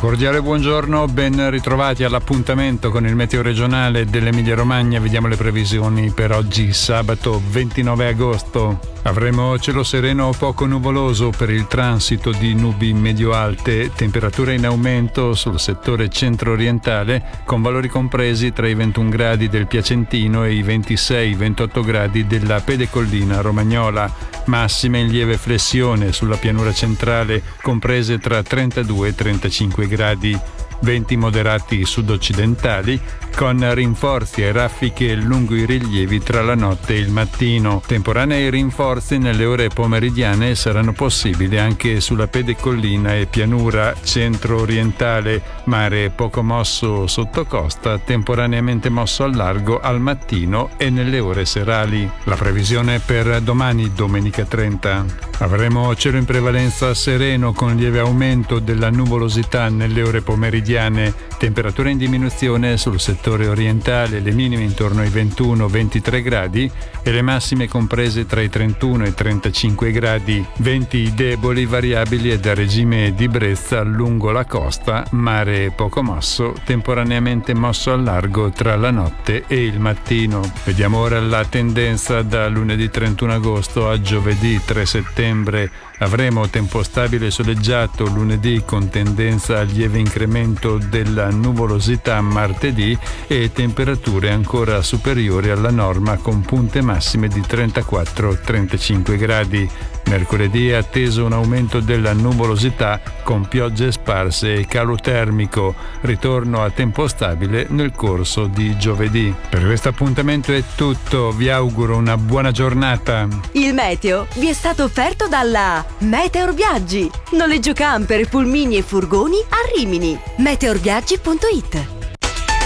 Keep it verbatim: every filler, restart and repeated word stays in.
cordiale buongiorno, ben ritrovati all'appuntamento con il meteo regionale dell'Emilia Romagna. Vediamo le previsioni per oggi, sabato ventinove agosto. Avremo cielo sereno o poco nuvoloso per il transito di nubi medio-alte, temperature in aumento sul settore centro-orientale con valori compresi tra i ventuno gradi del Piacentino e i ventisei ventotto gradi della Pedecollina romagnola, massime in lieve flessione sulla pianura centrale comprese tra trentadue e trentacinque gradi. Venti moderati sud-occidentali con rinforzi e raffiche lungo i rilievi tra la notte e il mattino. Temporanei rinforzi nelle ore pomeridiane saranno possibili anche sulla Pedecollina e pianura centro-orientale, mare poco mosso sotto costa, temporaneamente mosso al largo al mattino e nelle ore serali. La previsione per domani, domenica trenta. Avremo cielo in prevalenza sereno con lieve aumento della nuvolosità nelle ore pomeridiane, temperature in diminuzione sul settore orientale, le minime intorno ai ventuno ventitré gradi e le massime comprese tra i trentuno e i trentacinque gradi. Venti deboli, variabili e da regime di brezza lungo la costa, mare poco mosso, temporaneamente mosso al largo tra la notte e il mattino. Vediamo ora la tendenza da lunedì trentuno agosto a giovedì tre settembre. Avremo tempo stabile e soleggiato lunedì con tendenza a lieve incremento della nuvolosità martedì e temperature ancora superiori alla norma con punte massime di trentaquattro trentacinque gradi. Mercoledì è atteso un aumento della nuvolosità con piogge sparse e calo termico, ritorno a tempo stabile nel corso di giovedì. Per questo appuntamento è tutto, vi auguro una buona giornata. Il meteo vi è stato offerto dalla Meteor Viaggi, noleggio camper, pulmini e furgoni a Rimini. meteor viaggi punto it